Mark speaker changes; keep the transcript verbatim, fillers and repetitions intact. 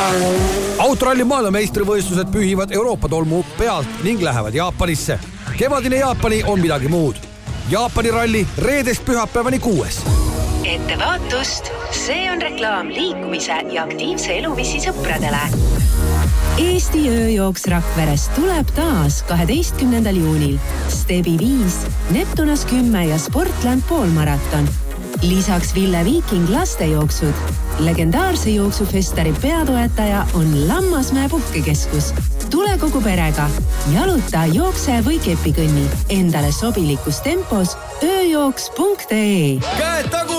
Speaker 1: Autoralli maailmameistrivõistlused pühivad Euroopa tolmu pealt ning lähevad Jaapanisse. Kevadine Jaapani on midagi muud. Jaapani ralli reedest pühapäevani kuues.
Speaker 2: Ettevaatust, see on reklaam liikumise ja aktiivse eluviisi sõpradele. Eesti ööjooks Rakveres tuleb taas kaheteistkümnendal juunil. Stebi viis, Neptunas kümme ja Sportland poolmaraton. Lisaks Ville Viiking lastejooksud. Legendaarse jooksufestari peatoetaja on Lammasmäe puhkekeskus. Tule kogu perega. Jaluta, jookse või kepikõnni. Endale sobilikus tempos ööjooks punkt ee.
Speaker 1: Käed tagu!